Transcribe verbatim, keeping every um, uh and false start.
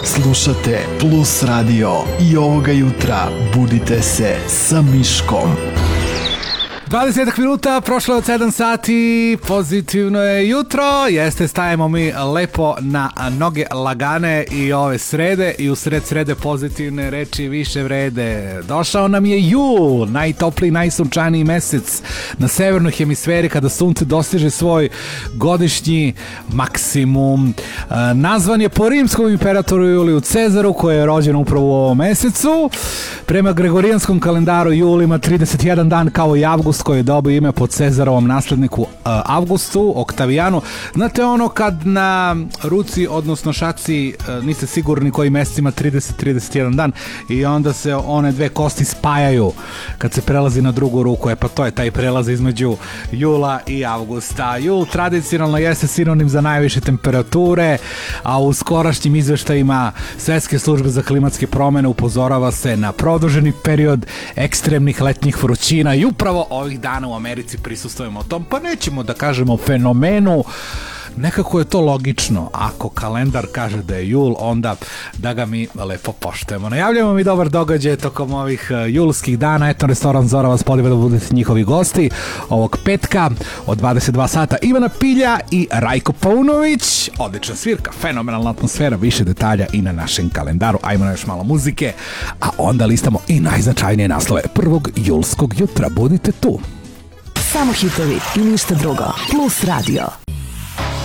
Slušate Plus Radio i ovoga jutra budite se sa Miškom. dvadeset minuta, prošlo je od sedam sati, pozitivno je jutro, jeste, stajemo mi lepo na noge lagane i ove srede i u sred srede pozitivne reči više vrede. Došao nam je jul, najtopliji, najsunčaniji mesec na severnoj hemisferi kada sunce dostiže svoj godišnji maksimum. Nazvan je po rimskom imperatoru Juliju Cezaru koji je rođen upravo u ovom mesecu. Prema gregorijanskom kalendaru jul ima trideset jedan dan kao i avgust koji je dobio ime po Cezarovom nasledniku uh, Avgustu, Oktavijanu. Znate ono kad na ruci, odnosno šaci, uh, niste sigurni koji mesec ima trideset trideset jedan dan i onda se one dve kosti spajaju kad se prelazi na drugu ruku. E pa to je taj prelaz između jula i avgusta. Jul tradicionalno jeste sinonim za najviše temperature, a u skorašnjim izveštajima Svetske službe za klimatske promene upozorava se na produženi period ekstremnih letnjih vrućina i upravo ovih dana u Americi prisustvujemo tom, pa nećemo da kažemo fenomenu, nekako je to logično. Ako kalendar kaže da je jul, onda da ga mi lepo poštujemo. Najavljamo mi dobar događaj tokom ovih julskih dana. Eto, restoran Zora vas poziva da budete njihovi gosti ovog petka od dvadeset dva sata. Ivana Pilja i Rajko Paunović. Odlična svirka, fenomenalna atmosfera, više detalja i na našem kalendaru. Ajmo na još malo muzike, a onda listamo i najznačajnije naslove prvog julskog jutra. Budite tu. Samo hitovi i ništa drugo. Plus Radio.